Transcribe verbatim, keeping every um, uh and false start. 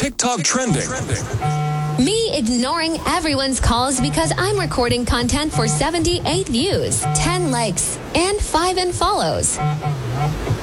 TikTok trending. Me ignoring everyone's calls because I'm recording content for seventy-eight views, ten likes, and five unfollows.